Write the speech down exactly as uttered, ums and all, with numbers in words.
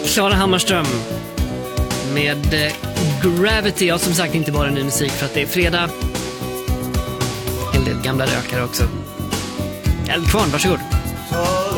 Klara Hammarström med eh, Gravity. Ja, som sagt inte bara ny musik för att det är fredag. En del gamla rökare också. Eldkvarn, varsågod.